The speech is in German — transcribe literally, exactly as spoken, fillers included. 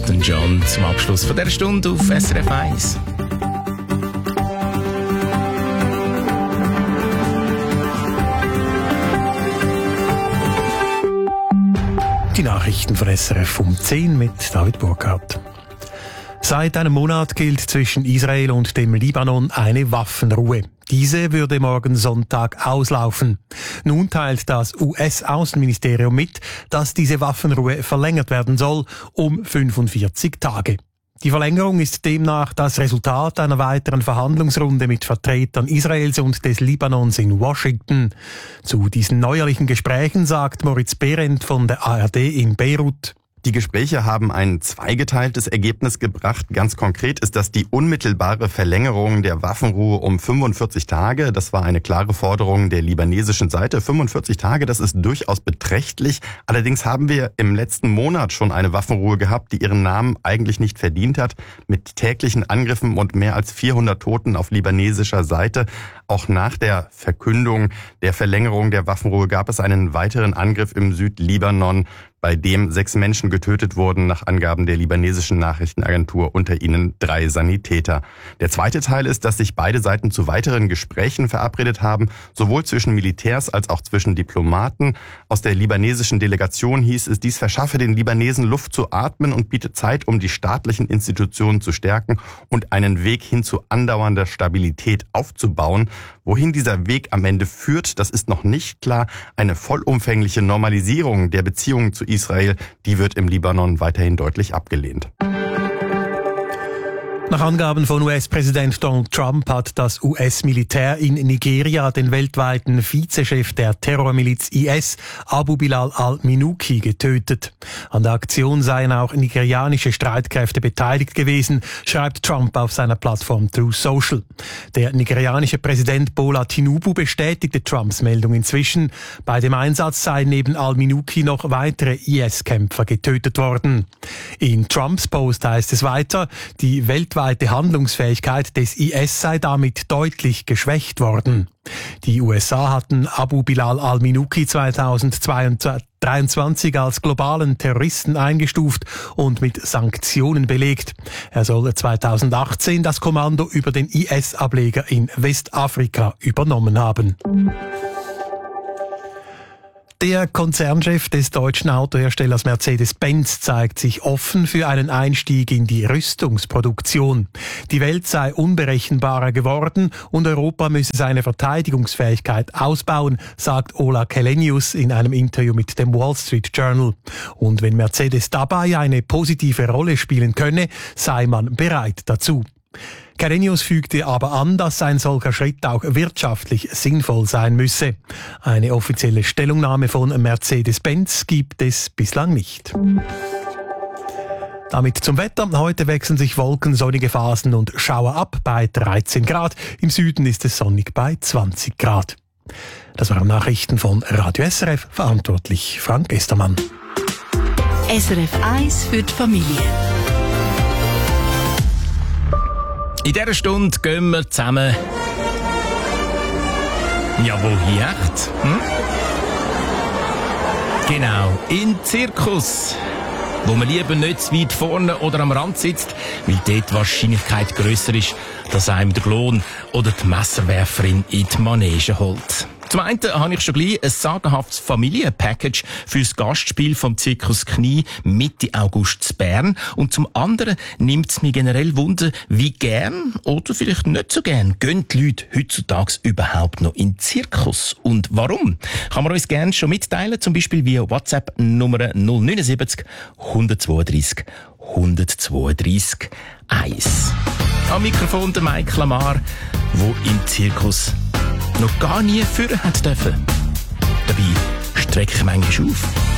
Elton John zum Abschluss von dieser Stunde auf S R F eins. Die Nachrichten von S R F um zehn mit David Burkhardt. Seit einem Monat gilt zwischen Israel und dem Libanon eine Waffenruhe. Diese würde morgen Sonntag auslaufen. Nun teilt das U S-Außenministerium mit, dass diese Waffenruhe verlängert werden soll um fünfundvierzig Tage. Die Verlängerung ist demnach das Resultat einer weiteren Verhandlungsrunde mit Vertretern Israels und des Libanons in Washington. Zu diesen neuerlichen Gesprächen sagt Moritz Behrendt von der A R D in Beirut: Die Gespräche haben ein zweigeteiltes Ergebnis gebracht. Ganz konkret ist das die unmittelbare Verlängerung der Waffenruhe um fünfundvierzig Tage. Das war eine klare Forderung der libanesischen Seite. fünfundvierzig Tage, das ist durchaus beträchtlich. Allerdings haben wir im letzten Monat schon eine Waffenruhe gehabt, die ihren Namen eigentlich nicht verdient hat, mit täglichen Angriffen und mehr als vierhundert Toten auf libanesischer Seite. Auch nach der Verkündung der Verlängerung der Waffenruhe gab es einen weiteren Angriff im Südlibanon, bei dem sechs Menschen getötet wurden, nach Angaben der libanesischen Nachrichtenagentur, unter ihnen drei Sanitäter. Der zweite Teil ist, dass sich beide Seiten zu weiteren Gesprächen verabredet haben, sowohl zwischen Militärs als auch zwischen Diplomaten. Aus der libanesischen Delegation hieß es, dies verschaffe den Libanesen Luft zu atmen und bietet Zeit, um die staatlichen Institutionen zu stärken und einen Weg hin zu andauernder Stabilität aufzubauen. Wohin dieser Weg am Ende führt, das ist noch nicht klar. Eine vollumfängliche Normalisierung der Beziehungen zu Israel, die wird im Libanon weiterhin deutlich abgelehnt. Nach Angaben von U S-Präsident Donald Trump hat das U S-Militär in Nigeria den weltweiten Vizechef der Terrormiliz I S, Abu Bilal al-Minuki, getötet. An der Aktion seien auch nigerianische Streitkräfte beteiligt gewesen, schreibt Trump auf seiner Plattform Truth Social. Der nigerianische Präsident Bola Tinubu bestätigte Trumps Meldung inzwischen. Bei dem Einsatz seien neben al-Minuki noch weitere I S-Kämpfer getötet worden. In Trumps Post heißt es weiter, die weltweite Die Handlungsfähigkeit des I S sei damit deutlich geschwächt worden. Die U S A hatten Abu Bilal al-Minuki zweitausenddreiundzwanzig als globalen Terroristen eingestuft und mit Sanktionen belegt. Er soll zweitausendachtzehn das Kommando über den I S-Ableger in Westafrika übernommen haben. Der Konzernchef des deutschen Autoherstellers Mercedes-Benz zeigt sich offen für einen Einstieg in die Rüstungsproduktion. Die Welt sei unberechenbarer geworden und Europa müsse seine Verteidigungsfähigkeit ausbauen, sagt Ola Källenius in einem Interview mit dem Wall Street Journal. Und wenn Mercedes dabei eine positive Rolle spielen könne, sei man bereit dazu. Källenius fügte aber an, dass ein solcher Schritt auch wirtschaftlich sinnvoll sein müsse. Eine offizielle Stellungnahme von Mercedes-Benz gibt es bislang nicht. Damit zum Wetter. Heute wechseln sich Wolken, sonnige Phasen und Schauer ab bei dreizehn Grad. Im Süden ist es sonnig bei zwanzig Grad. Das waren Nachrichten von Radio S R F, verantwortlich Frank Estermann. S R F eins für die Familie. In dieser Stunde gehen wir zusammen. Ja, wohin echt? Hm? Genau, in den Zirkus. Wo man lieber nicht zu weit vorne oder am Rand sitzt, weil dort die Wahrscheinlichkeit grösser ist, dass einem der Klon oder die Messerwerferin in die Manege holt. Zum einen habe ich schon gleich ein sagenhaftes Familienpackage fürs Gastspiel vom Zirkus Knie Mitte August zu Bern. Und zum anderen nimmt es mich generell Wunder, wie gern oder vielleicht nicht so gern gehen die Leute heutzutage überhaupt noch in den Zirkus. Und warum? Kann man uns gerne schon mitteilen, zum Beispiel via WhatsApp Nummer null neun sieben eins zwei zwei drei eins zwei drei eins. Am Mikrofon der Mike Lamar, wo im Zirkus noch gar nie führen hat dürfen. Dabei strecke ich manchmal auf.